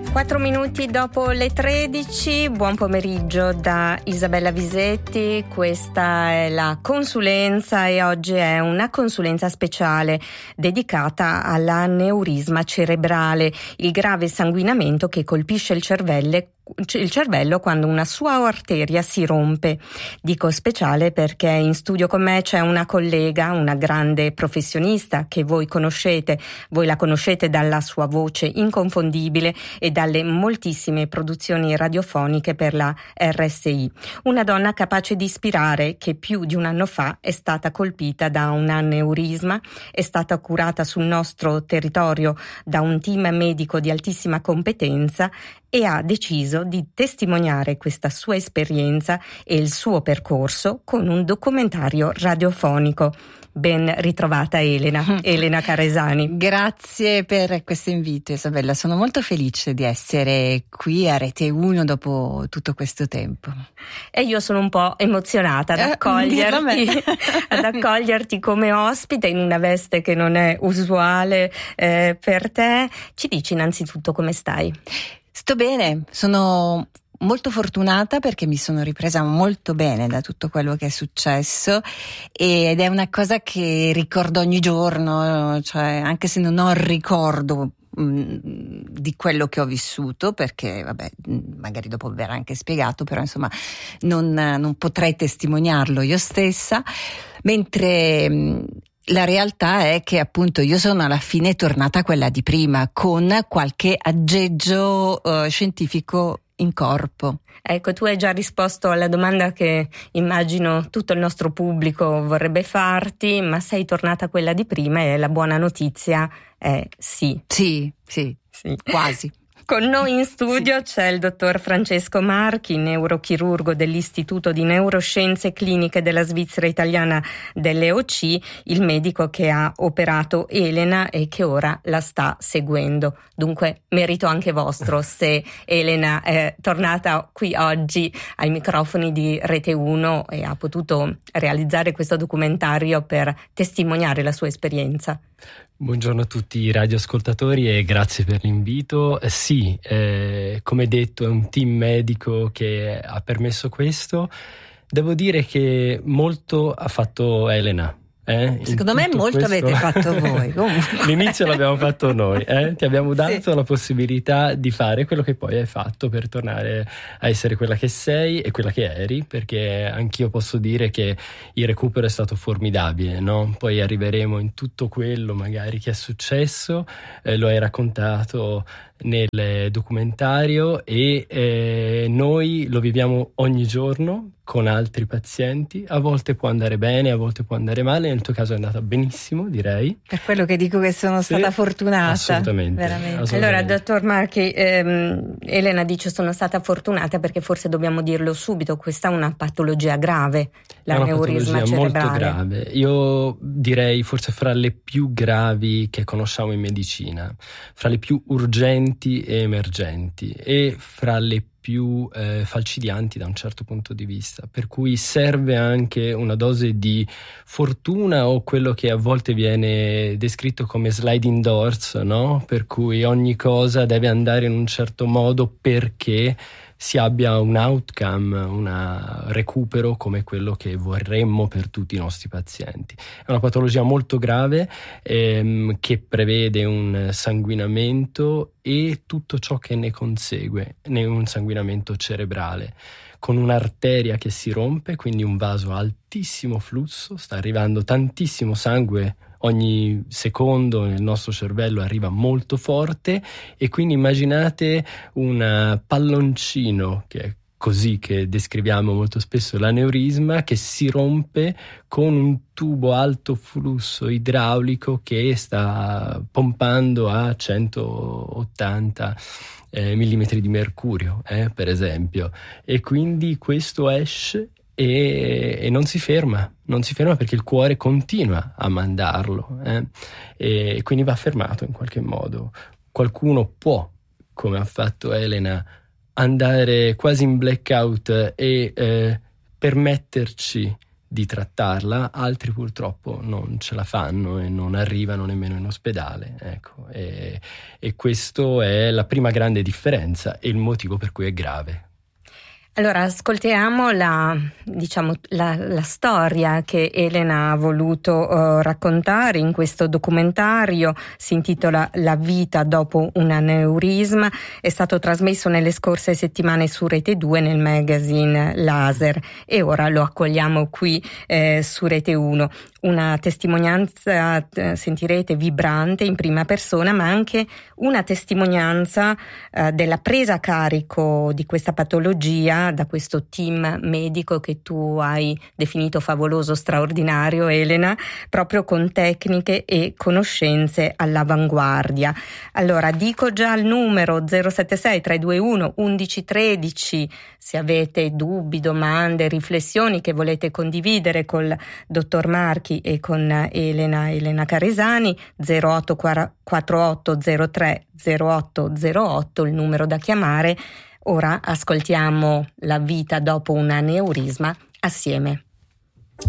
4 minuti dopo le 13, buon pomeriggio da Isabella Visetti. Questa è la consulenza e oggi è una consulenza speciale dedicata all'aneurisma cerebrale, il grave sanguinamento che colpisce il cervello quando una sua arteria si rompe. Dico speciale perché in studio con me c'è una collega, una grande professionista che voi la conoscete dalla sua voce inconfondibile e dalle moltissime produzioni radiofoniche per la RSI. Una donna capace di ispirare, che più di un anno fa è stata colpita da un aneurisma, è stata curata sul nostro territorio da un team medico di altissima competenza e ha deciso di testimoniare questa sua esperienza e il suo percorso con un documentario radiofonico. Ben ritrovata Elena Caresani. Grazie per questo invito, Isabella. Sono molto felice di essere qui a Rete 1 dopo tutto questo tempo. E io sono un po' emozionata ad accoglierti come ospite in una veste che non è usuale per te. Ci dici innanzitutto come stai? Sto bene, sono molto fortunata perché mi sono ripresa molto bene da tutto quello che è successo ed è una cosa che ricordo ogni giorno, cioè anche se non ho il ricordo di quello che ho vissuto, perché vabbè, magari dopo verrà anche spiegato, però insomma non potrei testimoniarlo io stessa, mentre la realtà è che appunto io sono alla fine tornata quella di prima, con qualche aggeggio scientifico in corpo. Ecco, tu hai già risposto alla domanda che immagino tutto il nostro pubblico vorrebbe farti, ma sei tornata quella di prima e la buona notizia è sì. Sì, quasi. Con noi in studio c'è il dottor Francesco Marchi, neurochirurgo dell'Istituto di Neuroscienze Cliniche della Svizzera Italiana dell'EOC, il medico che ha operato Elena e che ora la sta seguendo. Dunque merito anche vostro se Elena è tornata qui oggi ai microfoni di Rete 1 e ha potuto realizzare questo documentario per testimoniare la sua esperienza. Buongiorno a tutti i radioascoltatori e grazie per l'invito. Sì, come detto è un team medico che ha permesso questo. Devo dire che molto ha fatto Elena. Secondo me molto questo... avete fatto voi. L'inizio l'abbiamo fatto noi, ti abbiamo dato la possibilità di fare quello che poi hai fatto per tornare a essere quella che sei e quella che eri, perché anch'io posso dire che il recupero è stato formidabile, no? Poi arriveremo in tutto quello magari che è successo, lo hai raccontato nel documentario e noi lo viviamo ogni giorno con altri pazienti. A volte può andare bene, a volte può andare male, nel tuo caso è andata benissimo, direi. Per quello che dico che sono stata fortunata. Assolutamente. Veramente. Allora, dottor Marchi, Elena dice sono stata fortunata perché forse dobbiamo dirlo subito, questa è una patologia grave, l'aneurisma cerebrale. Molto grave, io direi forse fra le più gravi che conosciamo in medicina, fra le più urgenti e emergenti e fra le più falcidianti da un certo punto di vista, per cui serve anche una dose di fortuna o quello che a volte viene descritto come sliding doors, no? Per cui ogni cosa deve andare in un certo modo perché si abbia un outcome, un recupero come quello che vorremmo per tutti i nostri pazienti. È una patologia molto grave che prevede un sanguinamento e tutto ciò che ne consegue, un sanguinamento cerebrale, con un'arteria che si rompe, quindi un vaso a altissimo flusso, sta arrivando tantissimo sangue ogni secondo nel nostro cervello, arriva molto forte e quindi immaginate un palloncino, che è così che descriviamo molto spesso l'aneurisma, che si rompe con un tubo alto flusso idraulico che sta pompando a 180 millimetri di mercurio, per esempio, e quindi questo esce e non si ferma perché il cuore continua a mandarlo, e quindi va fermato in qualche modo. Qualcuno può, come ha fatto Elena, andare quasi in blackout e permetterci di trattarla, altri purtroppo non ce la fanno e non arrivano nemmeno in ospedale, ecco. E questo è la prima grande differenza e il motivo per cui è grave. Allora, ascoltiamo la storia che Elena ha voluto raccontare in questo documentario. Si intitola La vita dopo un aneurisma. È stato trasmesso nelle scorse settimane su Rete 2 nel magazine Laser e ora lo accogliamo qui su Rete 1. Una testimonianza, sentirete, vibrante in prima persona, ma anche una testimonianza della presa a carico di questa patologia da questo team medico che tu hai definito favoloso, straordinario, Elena, proprio con tecniche e conoscenze all'avanguardia. Allora, dico già il numero 076 321 1113 se avete dubbi, domande, riflessioni che volete condividere col dottor Marchi e con Elena Caresani. 084803 0808 il numero da chiamare. Ora ascoltiamo La vita dopo un aneurisma assieme.